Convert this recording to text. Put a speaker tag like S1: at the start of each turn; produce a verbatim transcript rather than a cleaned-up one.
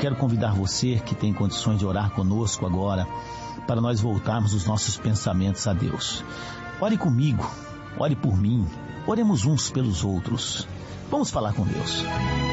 S1: quero convidar você que tem condições de orar conosco agora, para nós voltarmos os nossos pensamentos a Deus. Ore comigo, ore por mim, oremos uns pelos outros. Vamos falar com Deus.